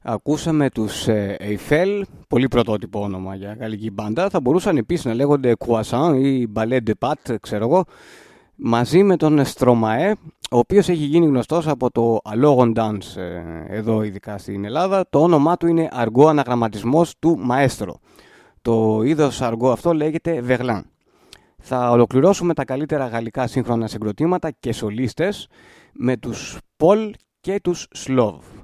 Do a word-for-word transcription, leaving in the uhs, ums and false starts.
Ακούσαμε τους ε, Eiffel, πολύ πρωτότυπο όνομα για γαλλική μπάντα. Θα μπορούσαν επίσης να λέγονται Croissant ή Ballet de Pâte, ξέρω εγώ, μαζί με τον Stromae, ο οποίος έχει γίνει γνωστός από το Allogon Dance ε, εδώ ειδικά στην Ελλάδα. Το όνομά του είναι αργό αναγραμματισμός του Μαέστρο. Το είδος αργό αυτό λέγεται Verlain. Θα ολοκληρώσουμε τα καλύτερα γαλλικά σύγχρονα συγκροτήματα και σολίστες με τους Paul και τους Slov.